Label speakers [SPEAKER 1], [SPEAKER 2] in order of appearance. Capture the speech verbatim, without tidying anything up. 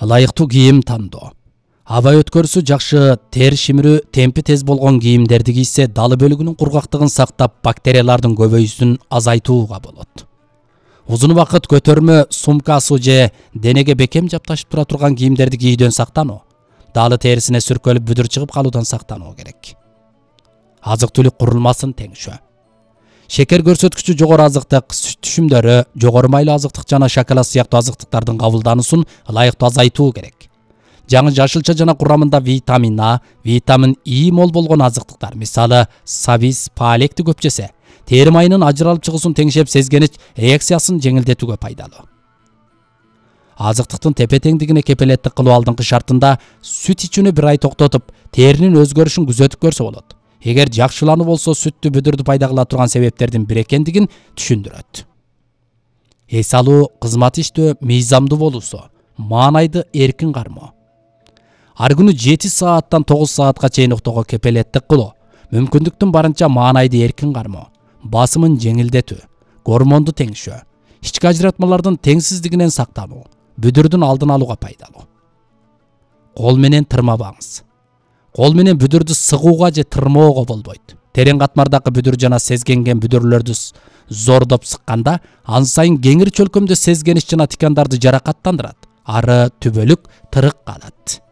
[SPEAKER 1] ылайыктуу кийим тандоо. Аба өткөрүсү жакшы, тери шимирүү темпи тез болгон кийимдерди кийсе, далы бөлүгүнүн кургактыгын сактап, бактериялардын көбөйүүсүн азайтууга болот. Узун убакыт көтөрмө сумкасы же денеге бекем жапташып тура турган кийимдерди кийүүдөн сактануу, далы терисине сүркөлүп бүдүр чыгып калуудан сактануу керек. Азык-түлүк курулмасын теңшөө. Шекер көрсөткүчү жогору азыктык, сүт түшүмдөрү, жогору майлуу азыктык жана шоколад сыяктуу азыктыктардын кабылдануусун ылайыктуу азайтуу керек. Жаңы жашылча жана курамында витамин А, витамин И мол болгон азыктыктар, мисалы сабиз, паалекти көп жесе, тери майынын ажыралып чыгуусун теңшеп, сезгенич реакциясын жеңилдетүүгө пайдалуу. Азыктыктын тепе-теңдигине кепилеттик кылуу алдыңкы шартында сүт ичүүнү бир ай токтотуп, теринин өзгөрүшүн күзөтүп көрсө болот. Эгер жакшылануу болсо, сүттү бүдүрдү пайда кыла турган себептердин бири экендигин түшүндүрөт. Эс алуу, кызмат иштөө мыйзамдуу болуусу, маанайды эркин кармоо. Ар күнү жети сааттан тогуз саатка чейин уктоого кепилеттик кылуу, мүмкүндүктүн барынча маанайды эркин кармоо, басымын жеңилдетүү, гормонду теңшөө, ички ажыратмалардын теңсиздигинен сактануу, бүдүрдүн алдын алууга пайдалуу. Кол менен тырмабаңыз. Кол менен бүдүрдү сыгууга же тырмоого болбойт. Терең катмардагы бүдүр жана сезгенген бүдүрлөрдү зордоп сыкканда, ан сайын кеңир чөлкөмдө сезгенич жана тикандарды жаракаттандырат. Ары түбөлүк тырык калат.